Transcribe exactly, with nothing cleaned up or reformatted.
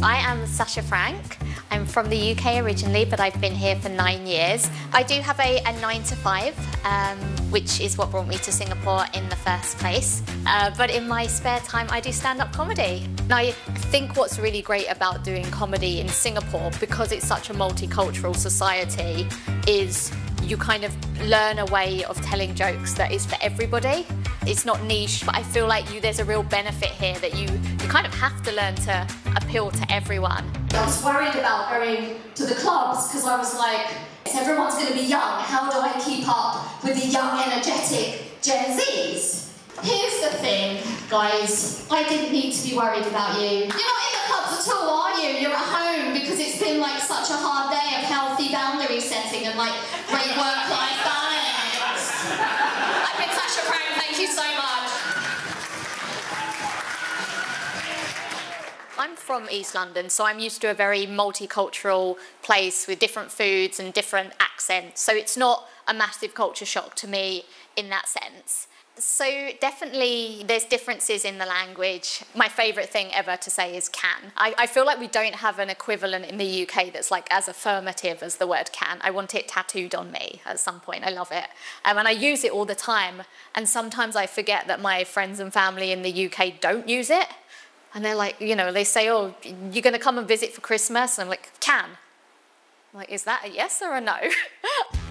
I am Sasha Frank. I'm from the U K originally, but I've been here for nine years. I do have a, a nine to five, um, which is what brought me to Singapore in the first place. Uh, but in my spare time, I do stand-up comedy. And I think what's really great about doing comedy in Singapore, because it's such a multicultural society, is you kind of learn a way of telling jokes that is for everybody. It's not niche, but I feel like you, there's a real benefit here that you, you kind of have to learn to appeal to everyone. I was worried about going to the clubs because I was like, if everyone's going to be young, how do I keep up with the young, energetic Gen Zs? Here's the thing, guys. I didn't need to be worried about you. You're not in the clubs at all, are you? You're at home because it's been like such a hard day of healthy boundary setting and like great work-life balance. I've been Sasha Frank, thank you so much. I'm from East London, so I'm used to a very multicultural place with different foods and different accents. So it's not a massive culture shock to me in that sense. So definitely there's differences in the language. My favourite thing ever to say is can. I, I feel like we don't have an equivalent in the U K that's like as affirmative as the word can. I want it tattooed on me at some point. I love it. Um, and I use it all the time. And sometimes I forget that my friends and family in the U K don't use it. And they're like, you know, they say, oh, you're going to come and visit for Christmas? And I'm like, can. I'm like, is that a yes or a no?